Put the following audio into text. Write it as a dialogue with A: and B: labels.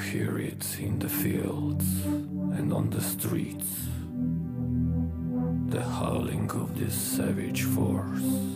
A: hear it in the fields and on the streets, the howling of this savage force.